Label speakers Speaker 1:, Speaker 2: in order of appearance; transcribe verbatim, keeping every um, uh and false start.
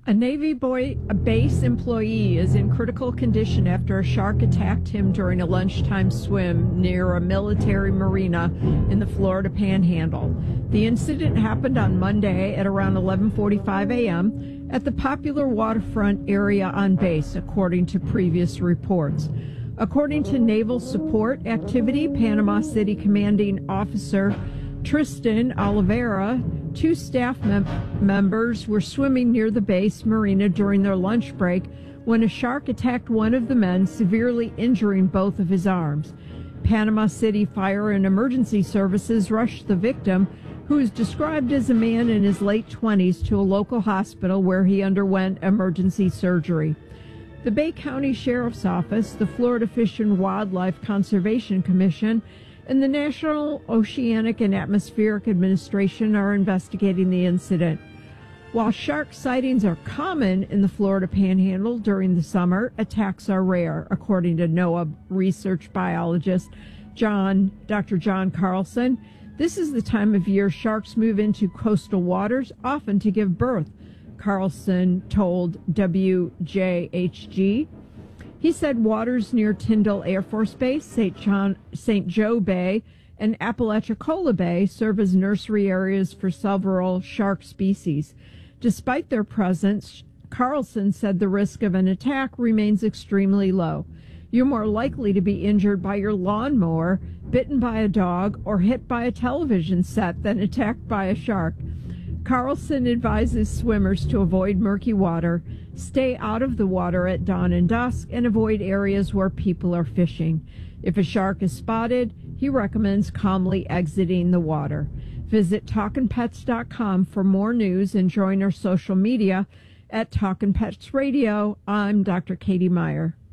Speaker 1: A Navy boy, a base employee is in critical condition after a shark attacked him during a lunchtime swim near a military marina in the Florida Panhandle. The incident happened on Monday at around eleven forty-five a.m. at the popular waterfront area on base, according to previous reports. According to Naval Support Activity, Panama City Commanding Officer Tristan Oliveira, two staff mem- members were swimming near the base marina during their lunch break when a shark attacked one of the men, severely injuring both of his arms. Panama City Fire and Emergency Services rushed the victim, who is described as a man in his late twenties, to a local hospital where he underwent emergency surgery. The Bay County Sheriff's Office, the Florida Fish and Wildlife Conservation Commission, and the National Oceanic and Atmospheric Administration are investigating the incident. While shark sightings are common in the Florida Panhandle during the summer, attacks are rare, according to NOAA research biologist John, Doctor John Carlson. This is the time of year sharks move into coastal waters, often to give birth, Carlson told W J H G. He said waters near Tyndall Air Force Base, Saint John, Saint Joe Bay, and Apalachicola Bay serve as nursery areas for several shark species. Despite their presence, Carlson said the risk of an attack remains extremely low. You're more likely to be injured by your lawnmower, bitten by a dog, or hit by a television set than attacked by a shark. Carlson advises swimmers to avoid murky water, stay out of the water at dawn and dusk, and avoid areas where people are fishing. If a shark is spotted, he recommends calmly exiting the water. Visit talkin pets dot com for more news and join our social media at Talkin' Pets Radio. I'm Doctor Katie Meyer.